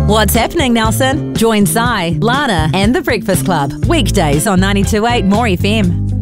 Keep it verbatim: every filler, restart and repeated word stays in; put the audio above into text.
What's happening, Nelson? Join Si, Lana, and The Breakfast Club weekdays on ninety-two point eight More F M.